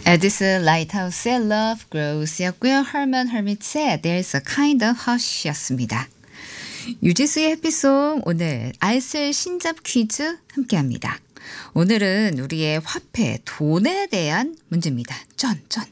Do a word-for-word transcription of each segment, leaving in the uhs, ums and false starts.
에디슨 라이트하우스의 Love Grows였고요. Herman Hermit의 There's a Kind of Hush였습니다. 유지수의 해피송 오늘 알쓸 신잡 퀴즈 함께합니다. 오늘은 우리의 화폐, 돈에 대한 문제입니다. 쩐, 쩐.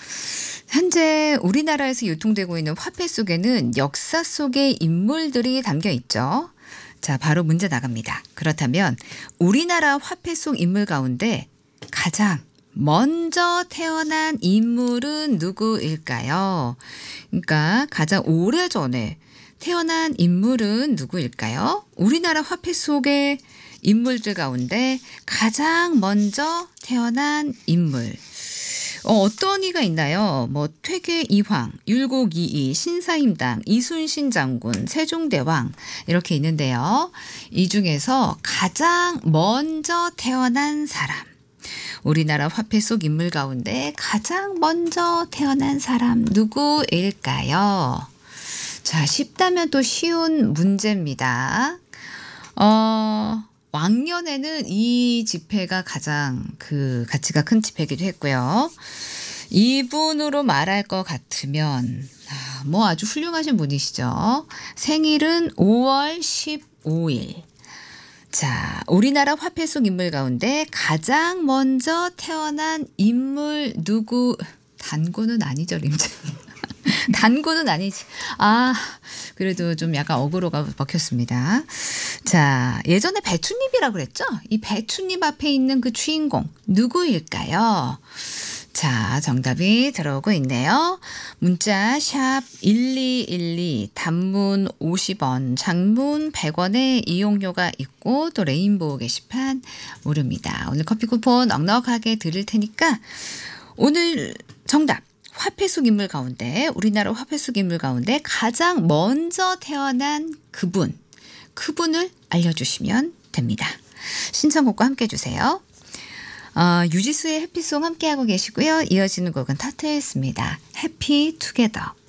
현재 우리나라에서 유통되고 있는 화폐 속에는 역사 속의 인물들이 담겨 있죠. 자, 바로 문제 나갑니다. 그렇다면 우리나라 화폐 속 인물 가운데 가장 먼저 태어난 인물은 누구일까요? 그러니까 가장 오래전에 태어난 인물은 누구일까요? 우리나라 화폐 속의 인물들 가운데 가장 먼저 태어난 인물. 어, 어떤 이가 있나요? 뭐 퇴계 이황, 율곡 이이, 신사임당, 이순신 장군, 세종대왕 이렇게 있는데요. 이 중에서 가장 먼저 태어난 사람. 우리나라 화폐 속 인물 가운데 가장 먼저 태어난 사람 누구일까요? 자, 쉽다면 또 쉬운 문제입니다. 어, 왕년에는 이 지폐가 가장 그 가치가 큰 지폐이기도 했고요. 이분으로 말할 것 같으면 뭐 아주 훌륭하신 분이시죠. 생일은 오월 십오일. 자, 우리나라 화폐 속 인물 가운데 가장 먼저 태어난 인물 누구? 단고는 아니죠, 림장님. 단고는 아니지. 아, 그래도 좀 약간 어그로가 먹혔습니다. 자, 예전에 배춧잎이라고 그랬죠? 이 배춧잎 앞에 있는 그 주인공 누구일까요? 자, 정답이 들어오고 있네요. 문자 샵 일이일이, 단문 오십 원, 장문 백 원의 이용료가 있고 또 레인보우 게시판 무료입니다. 오늘 커피 쿠폰 넉넉하게 드릴 테니까 오늘 정답 화폐 속 인물 가운데 우리나라 화폐 속 인물 가운데 가장 먼저 태어난 그분, 그분을 알려주시면 됩니다. 신청곡과 함께 해주세요. 어, 유지수의 해피송 함께하고 계시고요. 이어지는 곡은 타투였습니다. 해피 투게더.